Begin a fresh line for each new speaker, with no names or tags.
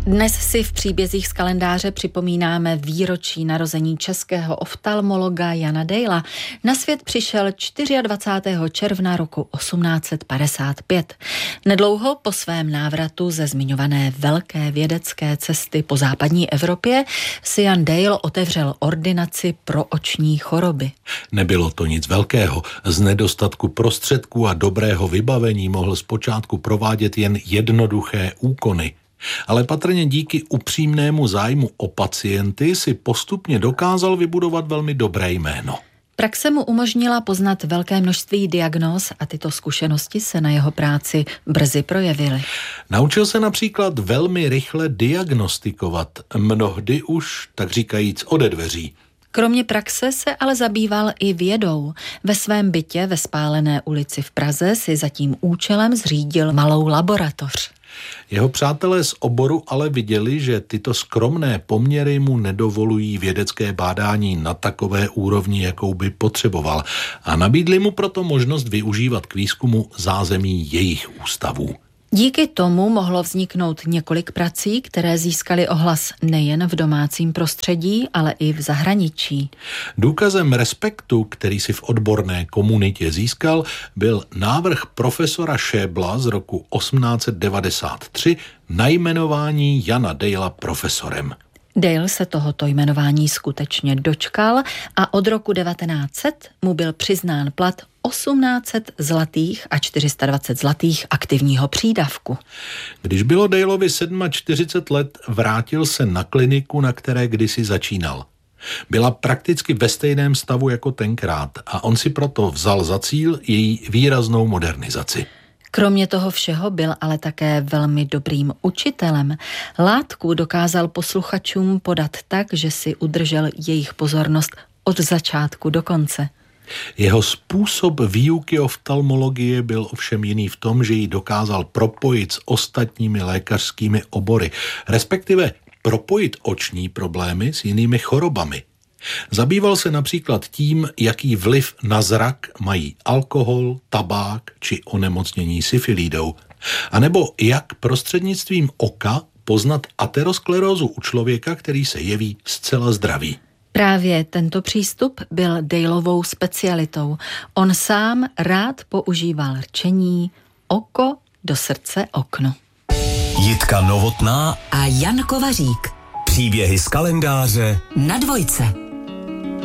Dnes si v příbězích z kalendáře připomínáme výročí narození českého oftalmologa Jana Dejla. Na svět přišel 24. června roku 1855. Nedlouho po svém návratu ze zmiňované velké vědecké cesty po západní Evropě si Jan Dejl otevřel ordinaci pro oční choroby.
Nebylo to nic velkého. Z nedostatku prostředků a dobrého vybavení mohl zpočátku provádět jen jednoduché úkony. Ale patrně díky upřímnému zájmu o pacienty si postupně dokázal vybudovat velmi dobré jméno.
Praxe mu umožnila poznat velké množství diagnóz a tyto zkušenosti se na jeho práci brzy projevily.
Naučil se například velmi rychle diagnostikovat, mnohdy už, tak říkajíc, ode dveří.
Kromě praxe se ale zabýval i vědou. Ve svém bytě ve Spálené ulici v Praze si za tím účelem zřídil malou laboratoř.
Jeho přátelé z oboru ale viděli, že tyto skromné poměry mu nedovolují vědecké bádání na takové úrovni, jakou by potřeboval, a nabídli mu proto možnost využívat k výzkumu zázemí jejich ústavů.
Díky tomu mohlo vzniknout několik prací, které získaly ohlas nejen v domácím prostředí, ale i v zahraničí.
Důkazem respektu, který si v odborné komunitě získal, byl návrh profesora Schäbla z roku 1893 na jmenování Jana Dejla profesorem.
Dejl se tohoto jmenování skutečně dočkal a od roku 1900 mu byl přiznán plat 1800 zlatých a 420 zlatých aktivního přídavku.
Když bylo Dejlovi 47 let, vrátil se na kliniku, na které kdysi začínal. Byla prakticky ve stejném stavu jako tenkrát a on si proto vzal za cíl její výraznou modernizaci.
Kromě toho všeho byl ale také velmi dobrým učitelem. Látku dokázal posluchačům podat tak, že si udržel jejich pozornost od začátku do konce.
Jeho způsob výuky oftalmologie byl ovšem jiný v tom, že ji dokázal propojit s ostatními lékařskými obory, respektive propojit oční problémy s jinými chorobami. Zabýval se například tím, jaký vliv na zrak mají alkohol, tabák či onemocnění syfilídou, anebo jak prostřednictvím oka poznat aterosklerózu u člověka, který se jeví zcela zdravý.
Právě tento přístup byl Dejlovou specialitou. On sám rád používal rčení oko do srdce okno.
Jitka Novotná a Jan Kovařík. Příběhy z kalendáře na Dvojce.